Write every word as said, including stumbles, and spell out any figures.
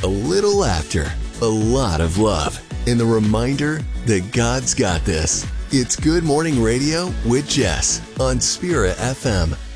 a little laughter, a lot of love, and the reminder that God's got this. It's Good Morning Radio with Jess on Spirit F M.